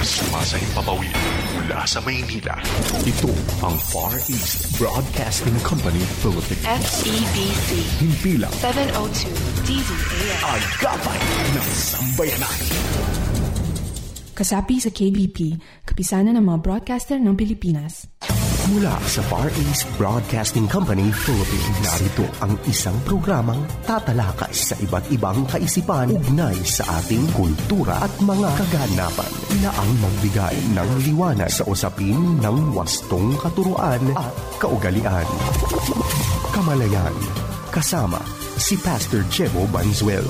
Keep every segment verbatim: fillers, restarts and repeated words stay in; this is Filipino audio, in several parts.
Sumasahimpapawid mula sa Maynila. Ito ang Far East Broadcasting Company Philippines. F E B C. Himpilang seven oh two D Z A M. Agapay ng Sambayanan. Kasapi sa K B P, kapisanan ng mga broadcaster ng Pilipinas. Mula sa Far East Broadcasting Company Philippines, narito ang isang programang tatalakay sa iba't ibang kaisipan ugnay sa ating kultura at mga kaganapan na ang magbigay ng liwanag sa usapin ng wastong katuruan at kaugalian. Kamalayan, kasama si Pastor Jebo Banzuelo.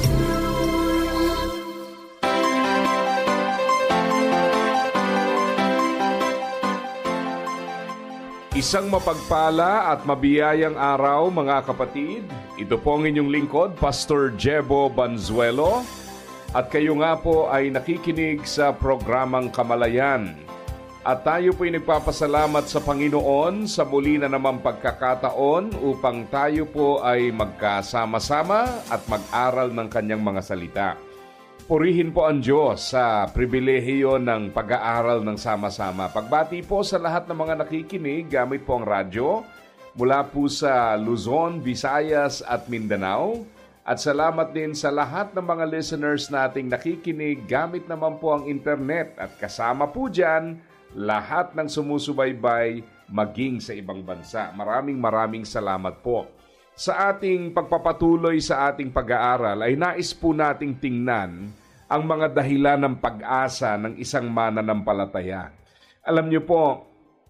Isang mapagpala at mabiyayang araw mga kapatid. Ito po ang inyong lingkod, Pastor Jebo Banzuelo. At kayo nga po ay nakikinig sa programang Kamalayan. At tayo po ay nagpapasalamat sa Panginoon sa muli na namang pagkakataon upang tayo po ay magkasama-sama at mag-aral ng kanyang mga salita. Purihin po ang Diyos sa pribilehiyo ng pag-aaral ng sama-sama. Pagbati po sa lahat ng mga nakikinig gamit po ang radyo mula po sa Luzon, Visayas at Mindanao. At salamat din sa lahat ng mga listeners nating nakikinig gamit naman po ang internet. At kasama po dyan lahat ng sumusubaybay maging sa ibang bansa. Maraming maraming salamat po. Sa ating pagpapatuloy sa ating pag-aaral ay nais po nating tingnan ang mga dahilan ng pag-asa ng isang mananampalataya. Alam niyo po,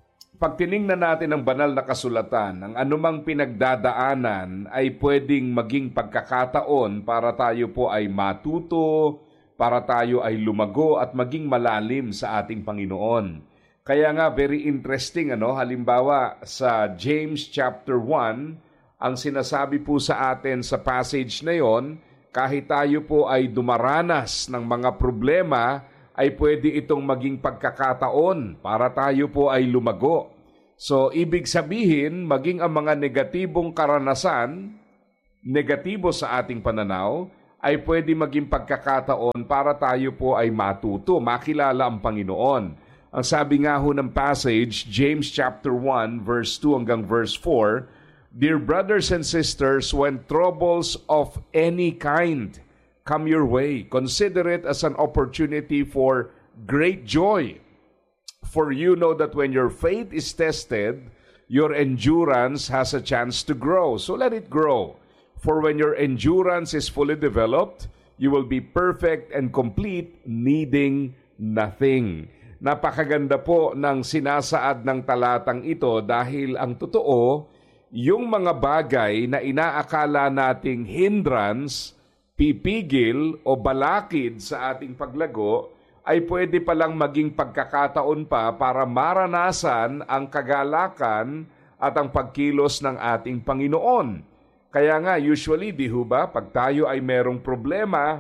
pag tiningnan natin ang banal na kasulatan, ang anumang pinagdadaanan ay pwedeng maging pagkakataon para tayo po ay matuto, para tayo ay lumago at maging malalim sa ating Panginoon. Kaya nga very interesting, ano, halimbawa sa James chapter one, ang sinasabi po sa atin sa passage na yon, kahit tayo po ay dumaranas ng mga problema, ay pwede itong maging pagkakataon para tayo po ay lumago. So, ibig sabihin, maging ang mga negatibong karanasan, negatibo sa ating pananaw, ay pwede maging pagkakataon para tayo po ay matuto, makilala ang Panginoon. Ang sabi nga ho ng passage, James chapter one, verse two hanggang verse four, Dear brothers and sisters, when troubles of any kind come your way, consider it as an opportunity for great joy. For you know that when your faith is tested, your endurance has a chance to grow. So let it grow. For when your endurance is fully developed, you will be perfect and complete, needing nothing. Napakaganda po ng sinasaad ng talatang ito dahil ang totoo, yung mga bagay na inaakala nating hindrance, pipigil o balakid sa ating paglago ay pwede palang maging pagkakataon pa para maranasan ang kagalakan at ang pagkilos ng ating Panginoon. Kaya nga usually, di ho ba, pag tayo ay merong problema,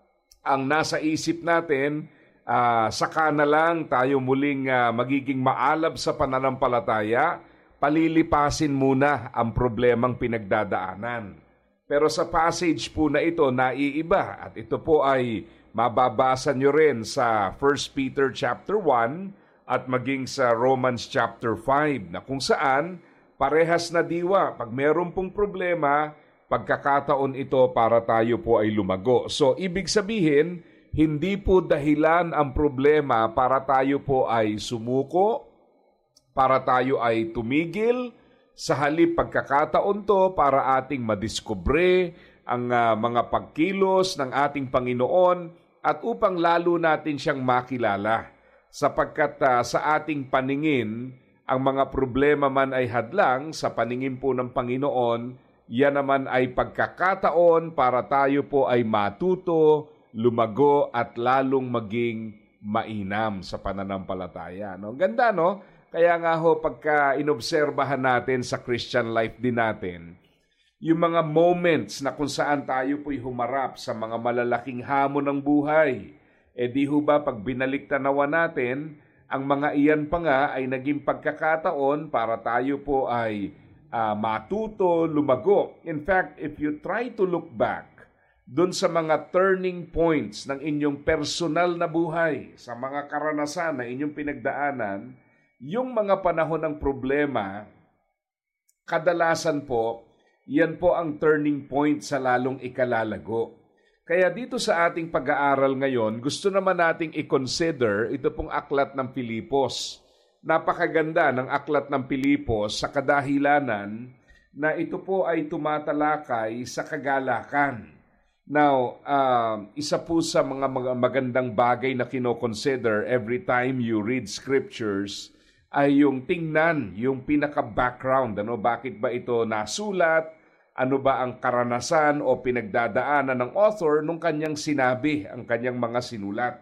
ang nasa isip natin, uh, saka na lang tayo muling uh, magiging maalab sa pananampalataya, palilipasin muna ang problemang pinagdadaanan. Pero sa passage po na ito, naiiba. At ito po ay mababasa nyo rin sa First Peter chapter one at maging sa Romans chapter five na kung saan parehas na diwa. Pag meron pong problema, pagkakataon ito para tayo po ay lumago. So, ibig sabihin, hindi po dahilan ang problema para tayo po ay sumuko, para tayo ay tumigil, sa halip pagkakataon to para ating madiskubre ang uh, mga pagkilos ng ating Panginoon at upang lalo natin siyang makilala. Sapagkat uh, sa ating paningin, ang mga problema man ay hadlang, sa paningin po ng Panginoon, yan naman ay pagkakataon para tayo po ay matuto, lumago at lalong maging mainam sa pananampalataya. No? Ganda, no? Kaya nga ho, pagka inobserbahan natin sa Christian life din natin, yung mga moments na kung saan tayo po'y humarap sa mga malalaking hamon ng buhay, eh di ho ba pag binaliktanawa natin, ang mga iyan pa nga ay naging pagkakataon para tayo po ay uh, matuto, lumago. In fact, if you try to look back dun sa mga turning points ng inyong personal na buhay, sa mga karanasan na inyong pinagdaanan, yung mga panahon ng problema, kadalasan po, yan po ang turning point sa lalong ikalalago. Kaya dito sa ating pag-aaral ngayon, gusto naman nating i-consider ito pong aklat ng Filipos. Napakaganda ng aklat ng Filipos sa kadahilanan na ito po ay tumatalakay sa kagalakan. Now, uh, isa po sa mga magandang bagay na kino-consider every time you read scriptures ay yung tingnan, yung pinaka-background. Ano, bakit ba ito nasulat? Ano ba ang karanasan o pinagdadaanan ng author nung kanyang sinabi, ang kanyang mga sinulat.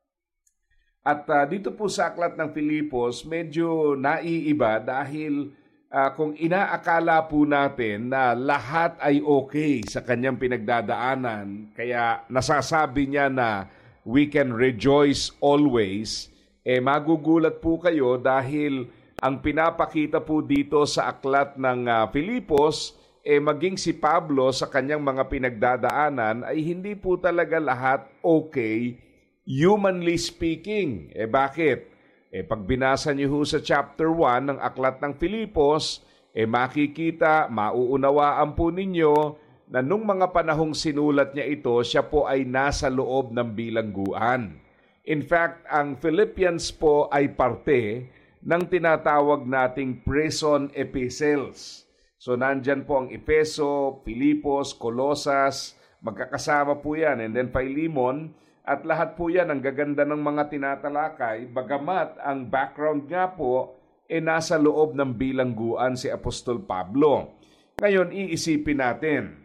At uh, dito po sa aklat ng Filipos, medyo naiiba dahil uh, kung inaakala po natin na lahat ay okay sa kanyang pinagdadaanan, kaya nasasabi niya na we can rejoice always, eh magugulat po kayo dahil ang pinapakita po dito sa aklat ng uh, Filipos, eh maging si Pablo sa kanyang mga pinagdadaanan ay hindi po talaga lahat okay, humanly speaking. Eh bakit? Eh pag binasa niyo ho sa chapter one ng aklat ng Filipos, eh makikita, mauunawaan po ninyo na nung mga panahong sinulat niya ito, siya po ay nasa loob ng bilangguan. In fact, ang Philippians po ay parte ng tinatawag nating prison epistles. So nandyan po ang Efeso, Filipos, Colosas, magkakasama po yan, and then Philemon, at lahat po yan ang gaganda ng mga tinatalakay, bagamat ang background nga po e nasa loob ng bilangguan si Apostol Pablo. Ngayon, iisipin natin,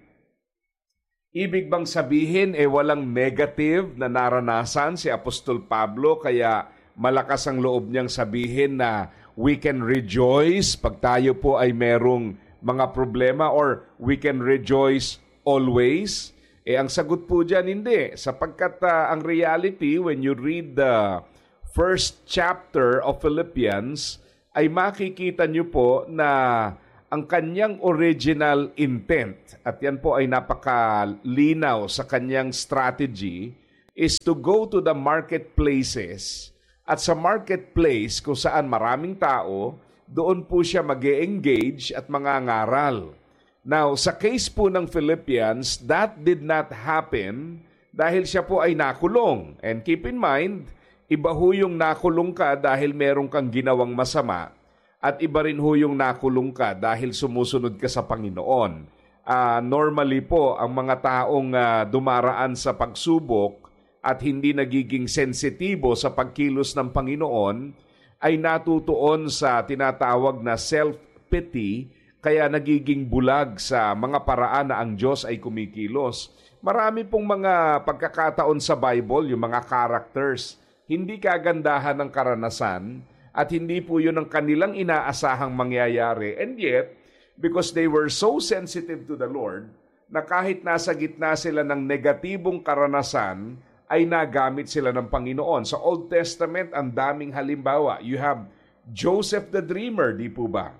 ibig bang sabihin e walang negative na naranasan si Apostol Pablo kaya malakas ang loob niyang sabihin na we can rejoice pag tayo po ay merong mga problema or we can rejoice always? Eh, ang sagot po dyan, hindi. Sapagkat uh, ang reality, when you read the first chapter of Philippians, ay makikita nyo po na ang kanyang original intent, at yan po ay napakalinaw sa kanyang strategy, is to go to the marketplaces. At sa marketplace, kung saan maraming tao, doon po siya mag-e-engage at mangangaral. Now, sa case po ng Philippians, that did not happen dahil siya po ay nakulong. And keep in mind, iba ho yung nakulong ka dahil meron kang ginawang masama at iba rin ho yung nakulong ka dahil sumusunod ka sa Panginoon. Uh, normally po, ang mga taong uh, dumaraan sa pagsubok at hindi nagiging sensitibo sa pagkilos ng Panginoon ay natutuon sa tinatawag na self-pity, kaya nagiging bulag sa mga paraan na ang Diyos ay kumikilos. Marami pong mga pagkakataon sa Bible, yung mga characters, hindi kagandahan ng karanasan at hindi po yun ang kanilang inaasahang mangyayari. And yet, because they were so sensitive to the Lord, na kahit nasa gitna sila ng negatibong karanasan, ay nagamit sila ng Panginoon. Sa Old Testament, ang daming halimbawa. You have Joseph the Dreamer, di po ba?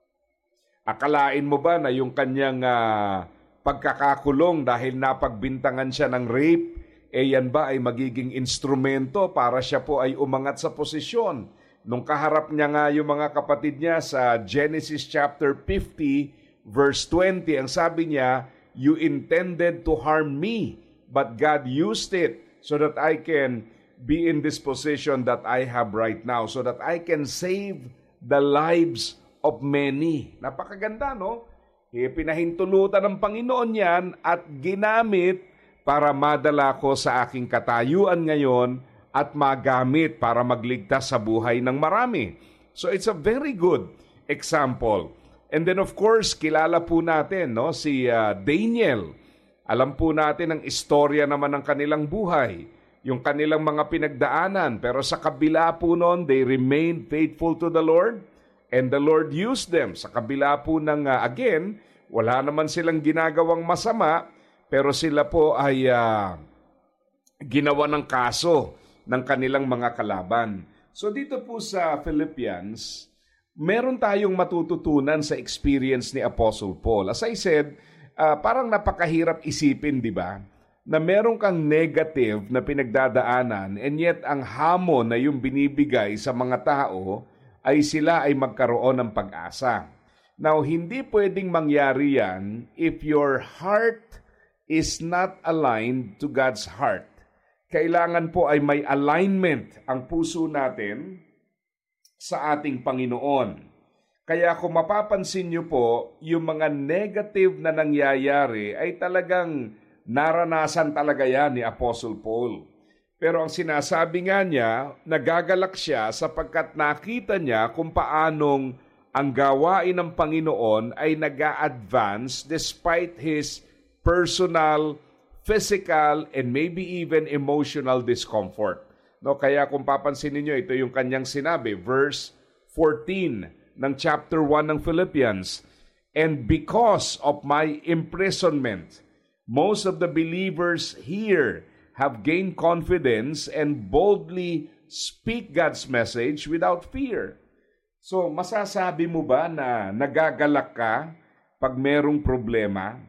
Akalain mo ba na yung kanyang uh, pagkakakulong dahil napagbintangan siya ng rape, eh yan ba ay magiging instrumento para siya po ay umangat sa posisyon? Nung kaharap niya nga yung mga kapatid niya sa Genesis chapter fifty, verse twenty, ang sabi niya, you intended to harm me, but God used it so that I can be in this position that I have right now, so that I can save the lives of many. Napakaganda, no? E, pinahintulutan ng Panginoon yan at ginamit para madala ko sa aking katayuan ngayon at magamit para magligtas sa buhay ng marami. So it's a very good example. And then of course, kilala po natin, no, si uh, Daniel. Alam po natin ang istorya naman ng kanilang buhay, yung kanilang mga pinagdaanan. Pero sa kabila po noon, they remained faithful to the Lord and the Lord used them. Sa kabila po ng, uh, again, wala naman silang ginagawang masama, pero sila po ay uh, ginawa ng kaso ng kanilang mga kalaban. So dito po sa Philippians, meron tayong matututunan sa experience ni Apostle Paul. As I said, Uh, parang napakahirap isipin, di ba? na meron kang negative na pinagdadaanan and yet ang hamon na yung binibigay sa mga tao ay sila ay magkaroon ng pag-asa. Now, hindi pwedeng mangyari yan if your heart is not aligned to God's heart. Kailangan po ay may alignment ang puso natin sa ating Panginoon. Kaya kung mapapansin niyo po, yung mga negative na nangyayari ay talagang naranasan talaga yan ni Apostle Paul. Pero ang sinasabi nga niya, nagagalak siya sapagkat nakita niya kung paanong ang gawain ng Panginoon ay nag-a-advance despite his personal, physical, and maybe even emotional discomfort. No, kaya kung papansin niyo, ito yung kanyang sinabi, verse fourteen ng chapter one ng Philippians, "And because of my imprisonment, most of the believers here have gained confidence and boldly speak God's message without fear." So, masasabi mo ba na nagagalak ka pag merong problema?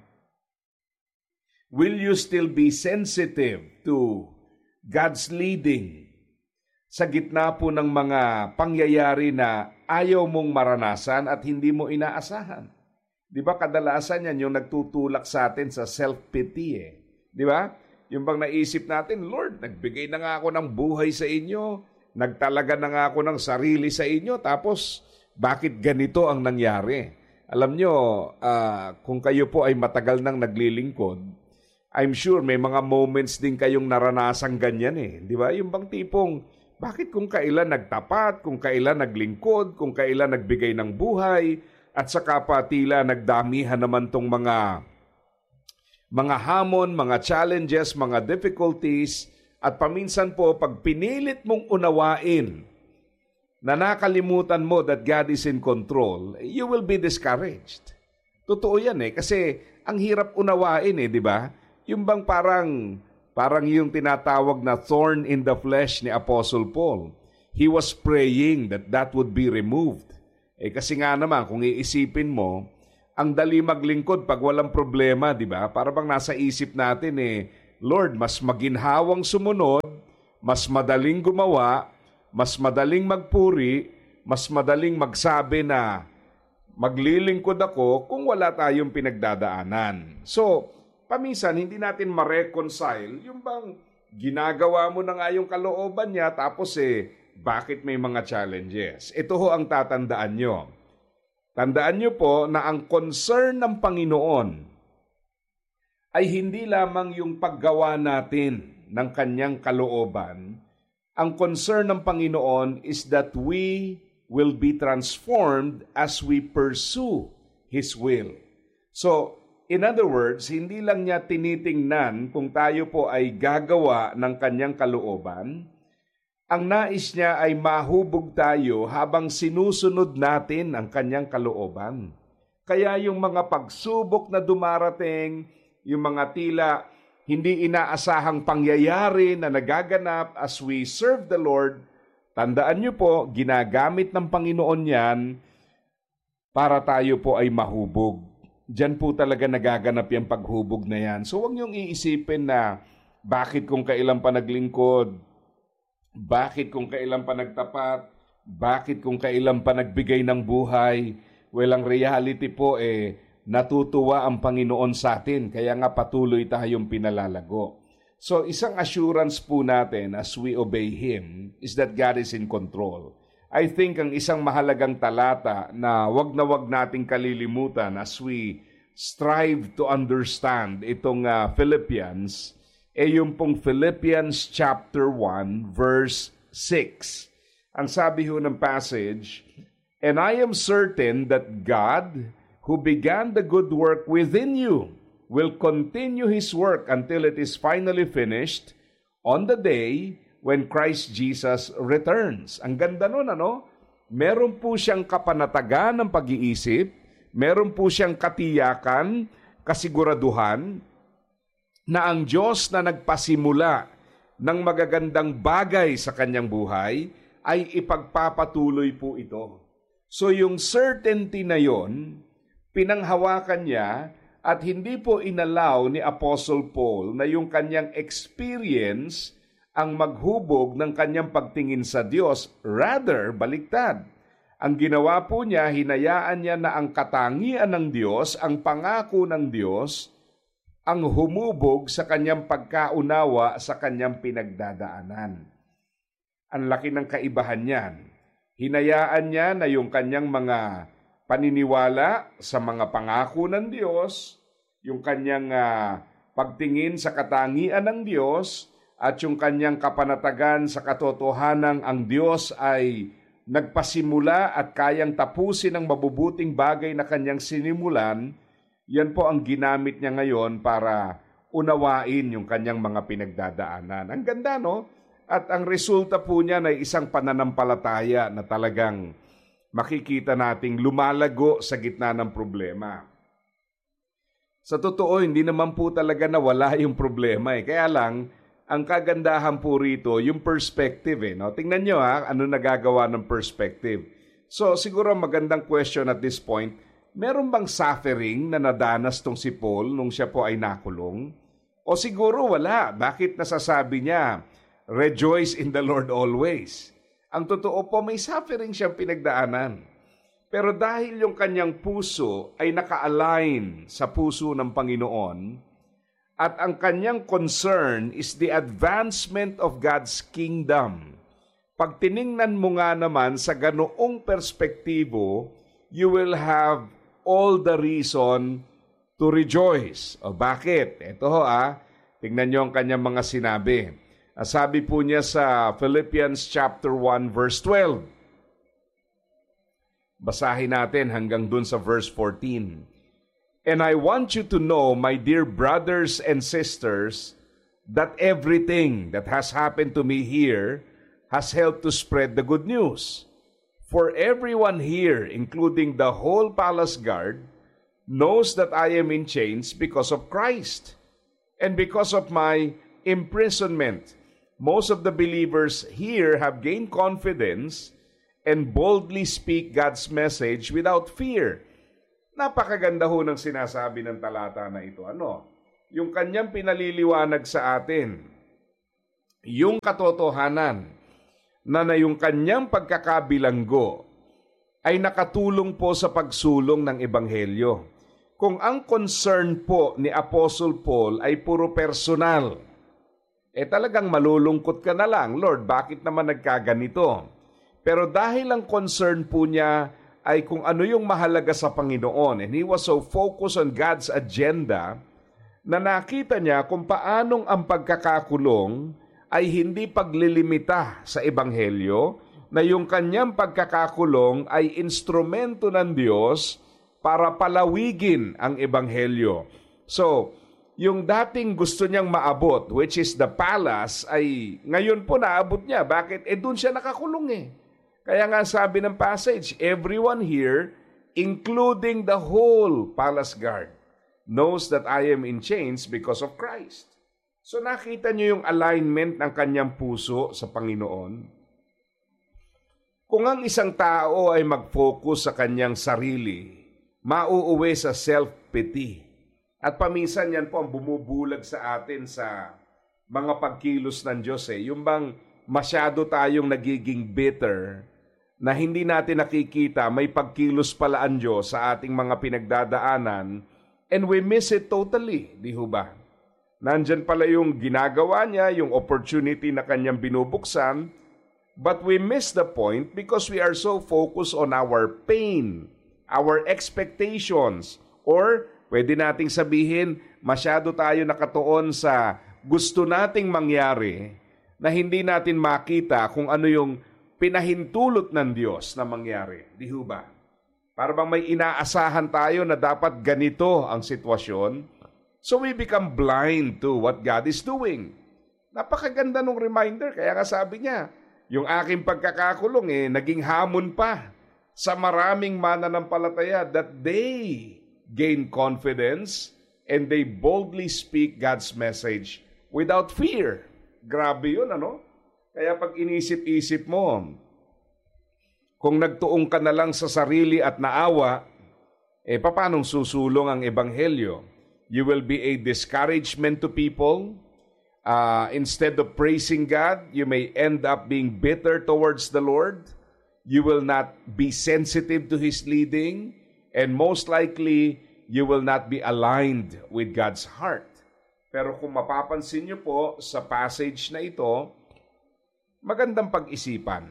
Will you still be sensitive to God's leading sa gitna po ng mga pangyayari na ayaw mong maranasan at hindi mo inaasahan? Di ba kadalasan yan yung nagtutulak sa atin sa self-pity eh. Di ba? Yung bang naisip natin, Lord, nagbigay na nga ako ng buhay sa inyo, nagtalaga na nga ako ng sarili sa inyo, tapos bakit ganito ang nangyari? Alam nyo, uh, kung kayo po ay matagal nang naglilingkod, I'm sure may mga moments din kayong naranasang ganyan eh. Di ba? Yung bang tipong, bakit kung kailan nagtapat, kung kailan naglingkod, kung kailan nagbigay ng buhay, at saka pa tila nagdamihan naman tong mga mga hamon, mga challenges, mga difficulties, at paminsan po pag pinilit mong unawain na nakalimutan mo that God is in control, you will be discouraged. Totoo yan eh, kasi ang hirap unawain eh, di ba? Yung bang parang, parang yung tinatawag na thorn in the flesh ni Apostle Paul. He was praying that that would be removed. Eh kasi nga naman, kung iisipin mo, ang dali maglingkod pag walang problema, di ba? Para bang nasa isip natin eh, Lord, mas maginhawang sumunod, mas madaling gumawa, mas madaling magpuri, mas madaling magsabi na maglilingkod ako kung wala tayong pinagdadaanan. So, paminsan, hindi natin ma-reconcile yung bang ginagawa mo na nga yung kalooban niya, tapos eh, bakit may mga challenges? Ito ho ang tatandaan nyo. Tandaan nyo po na ang concern ng Panginoon ay hindi lamang yung paggawa natin ng kanyang kalooban. Ang concern ng Panginoon is that we will be transformed as we pursue His will. So, in other words, hindi lang niya tinitingnan kung tayo po ay gagawa ng kanyang kalooban. Ang nais niya ay mahubog tayo habang sinusunod natin ang kanyang kalooban. Kaya yung mga pagsubok na dumarating, yung mga tila hindi inaasahang pangyayari na nagaganap as we serve the Lord, tandaan niyo po, ginagamit ng Panginoon yan para tayo po ay mahubog. Diyan po talaga nagaganap yung paghubog na yan. So huwag niyong iisipin na bakit kung kailan pa naglingkod, bakit kung kailan pa nagtapat? Bakit kung kailan pa nagbigay ng buhay? Well, ang reality po eh, natutuwa ang Panginoon sa atin. Kaya nga patuloy tayong pinalalago. So, isang assurance po natin as we obey Him is that God is in control. I think ang isang mahalagang talata na wag na wag nating kalilimutan as we strive to understand itong uh, Philippians, eh yung pong Philippians chapter one, verse six. Ang sabi ho ng passage, "And I am certain that God, who began the good work within you, will continue His work until it is finally finished on the day when Christ Jesus returns." Ang ganda nun, ano? Meron po siyang kapanatagan ng pag-iisip, meron po siyang katiyakan, kasiguraduhan, na ang Diyos na nagpasimula ng magagandang bagay sa kanyang buhay ay ipagpapatuloy po ito. So yung certainty na yon, pinanghawakan niya At hindi po inalaw ni Apostle Paul na yung kanyang experience ang maghubog ng kanyang pagtingin sa Diyos. Rather, baliktad. Ang ginawa po niya, hinayaan niya na ang katangian ng Diyos, ang pangako ng Diyos, ang humubog sa kanyang pagkaunawa sa kanyang pinagdadaanan. Ang laki ng kaibahan niyan. Hinayaan niya na yung kanyang mga paniniwala sa mga pangako ng Diyos, yung kanyang uh, pagtingin sa katangian ng Diyos, at yung kanyang kapanatagan sa katotohanan ang Diyos ay nagpasimula at kayang tapusin ang mabubuting bagay na kanyang sinimulan. Yan po ang ginamit niya ngayon para unawain yung kanyang mga pinagdadaanan. Ang ganda, no? At ang resulta po niya ay isang pananampalataya na talagang makikita nating lumalago sa gitna ng problema. Sa totoo, hindi naman po talaga nawala yung problema eh. Kaya lang, ang kagandahan po rito, yung perspective eh. No? Tingnan nyo ha, ano nagagawa ng perspective. So siguro magandang question at this point, meron bang suffering na nadanas tong si Paul nung siya po ay nakulong? O siguro wala. Bakit nasasabi niya, rejoice in the Lord always? Ang totoo po, may suffering siyang pinagdaanan. Pero dahil yung kanyang puso ay naka-align sa puso ng Panginoon, at ang kanyang concern is the advancement of God's kingdom. Pag tiningnan mo nga naman sa ganoong perspektibo, you will have all the reason to rejoice. O bakit? Ito ho ah, tingnan nyo ang kanyang mga sinabi. Sabi po niya sa Philippians chapter one verse twelve. Basahin natin hanggang dun sa verse fourteen. And I want you to know, my dear brothers and sisters, that everything that has happened to me here has helped to spread the good news. For everyone here, including the whole palace guard, knows that I am in chains because of Christ. And because of my imprisonment, most of the believers here have gained confidence and boldly speak God's message without fear. Napakaganda ho ng sinasabi ng talata na ito. Ano? Yung kanyang pinaliliwanag sa atin, yung katotohanan na na yung kanyang pagkakabilanggo ay nakatulong po sa pagsulong ng Ebanghelyo. Kung ang concern po ni Apostle Paul ay puro personal, eh talagang malulungkot ka na lang, Lord, bakit naman nagkaganito? Pero dahil ang concern po niya ay kung ano yung mahalaga sa Panginoon. And he was so focused on God's agenda na nakita niya kung paanong ang pagkakakulong ay hindi paglilimita sa Ebanghelyo, na yung kanyang pagkakakulong ay instrumento ng Diyos para palawigin ang Ebanghelyo. So, yung dating gusto niyang maabot, which is the palace, ay ngayon po naabot niya. Bakit? Eh doon siya nakakulong eh. Kaya nga sabi ng passage, everyone here, including the whole palace guard, knows that I am in chains because of Christ. So nakita niyo yung alignment ng kanyang puso sa Panginoon. Kung ang isang tao ay mag-focus sa kanyang sarili, mauuwi sa self-pity. At paminsan yan po ang bumubulag sa atin sa mga pagkilos ng Diyos. Eh. Yung bang masyado tayong nagiging bitter, na hindi natin nakikita may pagkilos pala ang Diyos sa ating mga pinagdadaanan, and we miss it totally, di ho ba? Nandyan pala yung ginagawa niya, yung opportunity na kanyang binubuksan, but we miss the point because we are so focused on our pain, our expectations, or pwede nating sabihin, masyado tayo nakatuon sa gusto nating mangyari na hindi natin makita kung ano yung pinahintulot ng Diyos na mangyari. Di ho ba? Para bang may inaasahan tayo na dapat ganito ang sitwasyon, so we become blind to what God is doing. Napakaganda nung reminder, kaya nga sabi niya, yung aking pagkakakulong eh, naging hamon pa sa maraming mananampalataya that they gain confidence and they boldly speak God's message without fear. Grabe yun, ano? Kaya pag inisip-isip mo, kung nagtuong ka na lang sa sarili at naawa, eh paanong susulong ang Ebanghelyo? You will be a discouragement to people. Uh, instead of praising God, you may end up being bitter towards the Lord. You will not be sensitive to His leading. And most likely, you will not be aligned with God's heart. Pero kung mapapansin niyo po sa passage na ito, magandang pag-isipan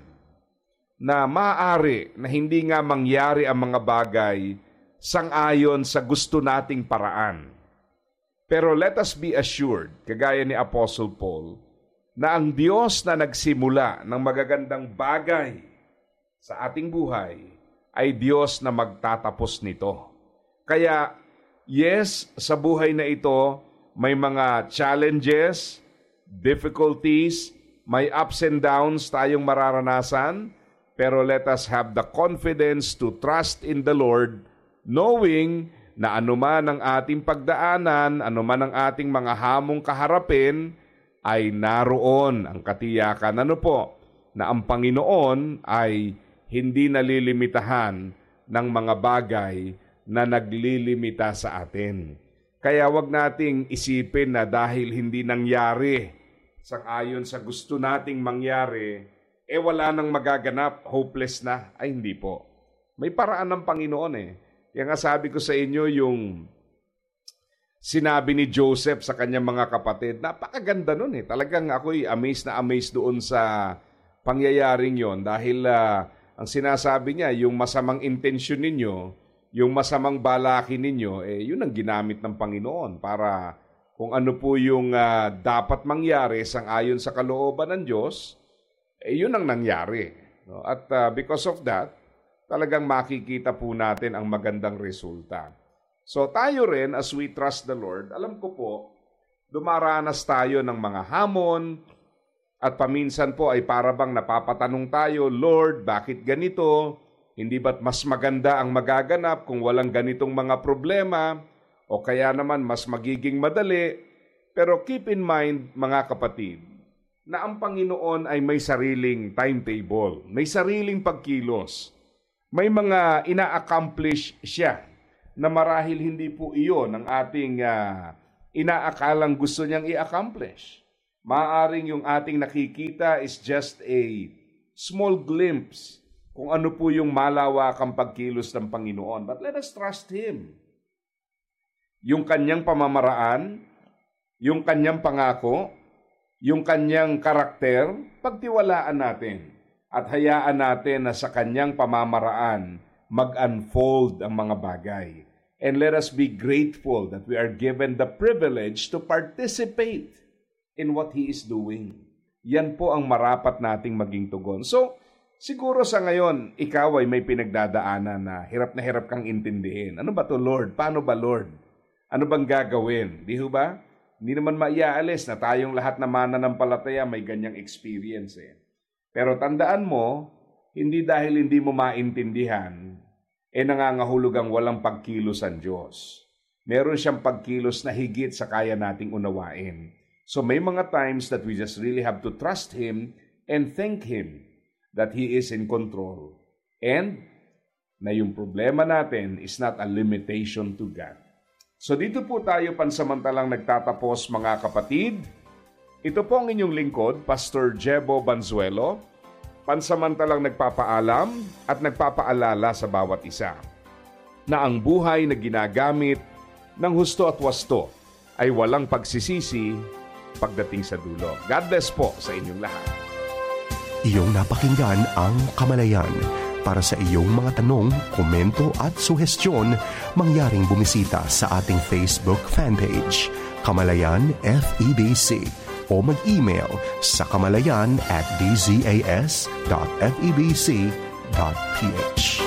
na maaari na hindi nga mangyari ang mga bagay sang-ayon sa gusto nating paraan. Pero let us be assured, kagaya ni Apostle Paul, na ang Diyos na nagsimula ng magagandang bagay sa ating buhay ay Diyos na magtatapos nito. Kaya, yes, sa buhay na ito, may mga challenges, difficulties, may ups and downs tayong mararanasan, pero let us have the confidence to trust in the Lord, knowing na anuman ang ating pagdaanan, anuman ang ating mga hamong kaharapin, ay naroon ang katiyakan. Ano po? Na ang Panginoon ay hindi nalilimitahan ng mga bagay na naglilimita sa atin. Kaya wag nating isipin na dahil hindi nangyari sang-ayon sa gusto nating mangyari, eh wala nang magaganap, hopeless na. Ay hindi po. May paraan ng Panginoon eh. Kaya nga sabi ko sa inyo yung sinabi ni Joseph sa kanyang mga kapatid, napakaganda nun eh. Talagang ako'y amazed na amazed doon sa pangyayaring yon dahil uh, ang sinasabi niya, yung masamang intensyon ninyo, yung masamang balakin ninyo, eh yun ang ginamit ng Panginoon para kung ano po yung uh, dapat mangyari sang-ayon sa kalooban ng Diyos, eh yun ang nangyari. No? At uh, because of that, talagang makikita po natin ang magandang resulta. So tayo rin, as we trust the Lord, alam ko po, dumaranas tayo ng mga hamon at paminsan po ay parabang napapatanong tayo, Lord, bakit ganito? Hindi ba't mas maganda ang magaganap kung walang ganitong mga problema? O kaya naman mas magiging madali? Pero keep in mind, mga kapatid, na ang Panginoon ay may sariling timetable, may sariling pagkilos. May mga ina-accomplish siya na marahil hindi po iyon ang ating uh, inaakalang gusto niyang i-accomplish. Maaring yung ating nakikita is just a small glimpse kung ano po yung malawakang pagkilos ng Panginoon. But let us trust Him. Yung kanyang pamamaraan, yung kanyang pangako, yung kanyang karakter, pagtiwalaan natin. At hayaan natin na sa kanyang pamamaraan mag-unfold ang mga bagay. And let us be grateful that we are given the privilege to participate in what He is doing. Yan po ang marapat nating maging tugon. So, siguro sa ngayon, ikaw ay may pinagdadaanan na hirap na hirap kang intindihin. Ano ba to, Lord? Paano ba, Lord? Ano bang gagawin? Di ho ba? Hindi naman maiaalis na tayong lahat na mananampalataya may ganyang experience eh. Pero tandaan mo, hindi dahil hindi mo maintindihan, eh nangangahulog ang walang pagkilos ang Diyos. Meron siyang pagkilos na higit sa kaya nating unawain. So may mga times that we just really have to trust Him and thank Him that He is in control. And na yung problema natin is not a limitation to God. So dito po tayo pansamantalang nagtatapos, mga kapatid. Ito po ang inyong lingkod, Pastor Jebo Banzuelo, pansamantalang nagpapaalam at nagpapaalala sa bawat isa na ang buhay na ginagamit ng husto at wasto ay walang pagsisisi pagdating sa dulo. God bless po sa inyong lahat. Iyong napakinggan ang Kamalayan. Para sa iyong mga tanong, komento at suhestyon, mangyaring bumisita sa ating Facebook fanpage, Kamalayan F E B C, o mag-email sa kamalayan at d z a s dot f e b c dot p h.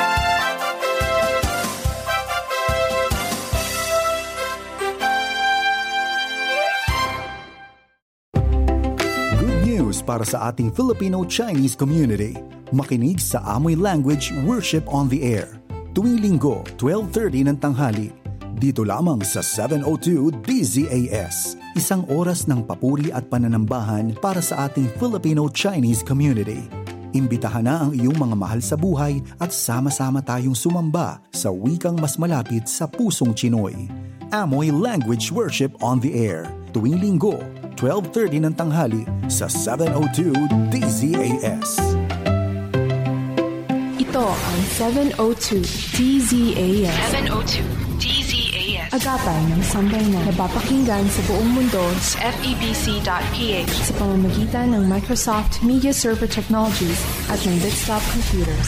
Good news para sa ating Filipino-Chinese community. Makinig sa Amoy Language Worship on the Air tuwing linggo, twelve thirty ng tanghali. Dito lamang sa seven oh two D Z A S. Isang oras ng papuri at pananambahan para sa ating Filipino-Chinese community. Imbitahan na ang iyong mga mahal sa buhay at sama-sama tayong sumamba sa wikang mas malapit sa pusong Chinoy. Amoy Language Worship on the Air. Tuwing Linggo, twelve thirty ng tanghali sa seven oh two D Z A S. Ito ang seven oh two D Z A S. seven oh two D Z A S. Agapay ng sambayanan na napapakinggan sa buong mundo sa F E B C dot P H sa pamamagitan ng Microsoft Media Server Technologies at ng Bitstop Computers.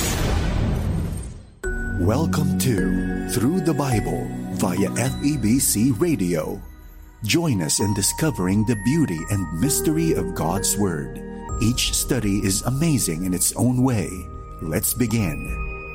Welcome to Through the Bible via F E B C Radio. Join us in discovering the beauty and mystery of God's Word. Each study is amazing in its own way. Let's begin.